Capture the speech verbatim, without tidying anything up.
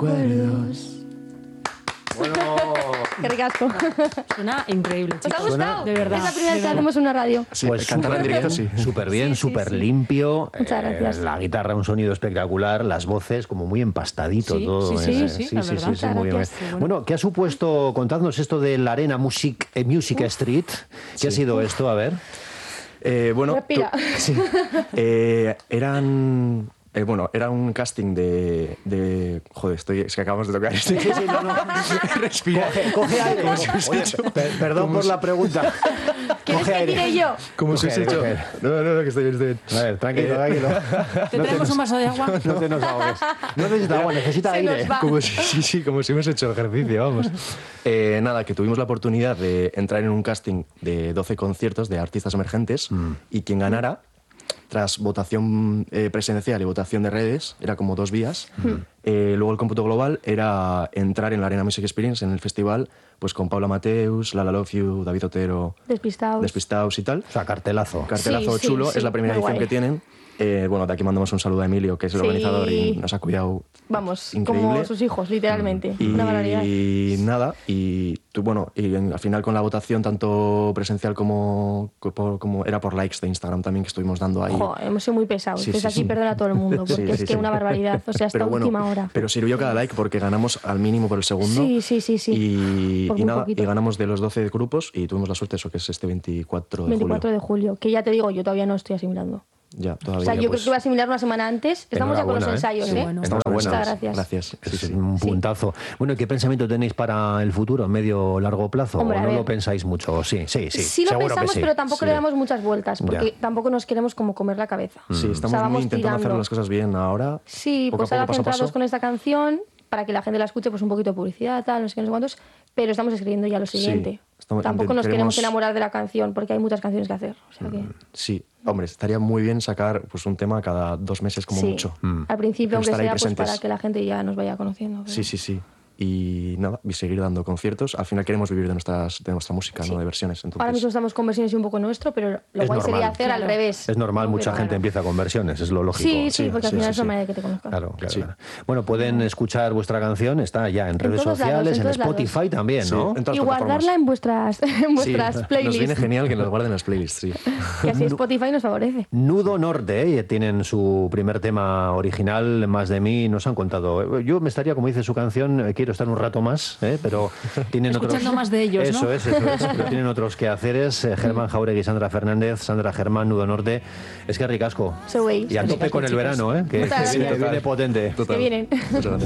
recuerdos. Bueno, Qué ricasco. Suena increíble, ¿Os ha chicos. gustado? De verdad. Es la primera de vez que verdad. hacemos una radio. Sí, pues cantar en súper directo, bien, sí. súper bien, Sí, sí, súper sí. limpio. Muchas gracias. La guitarra, un sonido espectacular, las voces como muy empastadito Sí, todo. sí, eh, sí, sí, la verdad. sí, muy bien. Muchas gracias. Bueno, ¿qué ha supuesto, contadnos esto de la Arena Music, eh, Music Street? ¿Qué ha sido esto? A ver. Eh, bueno, Respira. tú- sí. Eh, eran... eh, bueno, era un casting de, de... Joder, estoy, es que acabamos de tocar este. Respira. Coge, coge aire. Oye, per- perdón por la pregunta. ¿Quieres Coge que aire. tire yo? ¿Cómo se Coge has aire, hecho? coge aire. No, no, no, que estoy bien, estoy bien. A ver, tranquilo, Eh, tranquilo. ¿Te traemos un vaso de agua? No te nos ahogues. No necesita agua, necesita Se nos aire. va. Como si, sí, sí, como si hemos hecho ejercicio, vamos. Eh, nada, que tuvimos la oportunidad de entrar en un casting de doce conciertos de artistas emergentes y quien ganara, tras votación eh, presencial y votación de redes, era como dos vías, eh, luego el cómputo global era entrar en la Arena Music Experience, en el festival, pues con Paula Mateus, Lala Love You, David Otero, Despistados. Despistados y tal. O sea, cartelazo. Cartelazo Sí, sí, chulo, sí, es la primera muy edición guay. que tienen. Eh, bueno, de aquí mandamos un saludo a Emilio, que es el Sí. organizador y nos ha cuidado. Vamos, increíble. como sus hijos, literalmente. Y Una barbaridad. nada, y tú, bueno, y en- al final con la votación tanto presencial como, como, como era por likes de Instagram también que estuvimos dando ahí. Jo, hemos sido muy pesados. Sí, Desde sí, aquí sí. perdona a todo el mundo, porque Sí, es sí, que sí. una barbaridad. O sea, hasta Pero bueno, última hora. pero sirvió cada like porque ganamos al mínimo por el segundo. Sí, sí, sí, sí. Y, Por y muy nada, poquito. y ganamos de los doce grupos y tuvimos la suerte, eso que es este veinticuatro de veinticuatro julio. de julio. Que ya te digo, yo todavía no estoy asimilando. Ya, O todavía. sea, yo pues, creo que voy a asimilar una semana antes. Estamos ya con los Enhorabuena, ¿eh? ensayos, Sí, ¿eh? bueno. Estamos Enhorabuena. Muchas gracias. Gracias. Sí, Es sí. un puntazo. Bueno, ¿y qué pensamiento tenéis para el futuro, medio o largo plazo? Hombre, ¿O a no ver. lo pensáis mucho? Sí, sí, sí. Sí lo seguro pensamos, que sí. pero tampoco Sí. le damos muchas vueltas, porque Ya. tampoco nos queremos como comer la cabeza. Sí, O estamos sea, muy vamos intentando hacer tirando. las cosas bien ahora. Sí, poco a pues poco, ahora paso a centrados paso. con esta canción, para que la gente la escuche, pues un poquito de publicidad, tal, no sé qué, no sé cuántos, pero estamos escribiendo ya lo Sí, siguiente. estamos- Tampoco nos queremos queremos- enamorar de la canción, porque hay muchas canciones que hacer. O sea que... Sí, hombre, estaría muy bien sacar pues un tema cada dos meses como sí. mucho. Al principio, Pero aunque estar ahí sea, pues presentes. para que la gente ya nos vaya conociendo. pero- Sí, sí, sí. Y nada, y seguir dando conciertos. Al final queremos vivir de, nuestras, de nuestra música, Sí. ¿no? De versiones. Entonces, Ahora mismo estamos con versiones y un poco nuestro, pero lo Es guay sería normal. hacer al Claro. revés. Es normal, ¿no? mucha Pero gente claro. empieza con versiones, es lo lógico. Sí, sí, porque al sí, final sí, es una sí. manera de que te conozcan. Claro, claro, Sí. claro. Bueno, pueden escuchar vuestra canción, está ya en redes todos lados, sociales, en en todos lados. Spotify también, Sí, ¿no? en todas Y las guardarla plataformas. en vuestras, en Sí, vuestras Nos playlists. viene genial que nos guarden en las playlists, sí. Que así Spotify nos favorece. Nudo Norte, ¿eh? Tienen su primer tema original, Más de mí, nos han contado. Yo me estaría, como dice su canción, eh, quiero estar un rato más, ¿eh? Pero tienen otros... Escuchando más de ellos, Eso ¿no? es, eso es. Pero tienen otros quehaceres, eh, Germán Jauregui, Sandra Fernández, Sandra Germán, Nudo Norte. Es que ricasco. So, wey. Y a tope con el verano, ¿eh? Que, Muchas que viene, gracias. viene potente. Que vienen. Muchas gracias.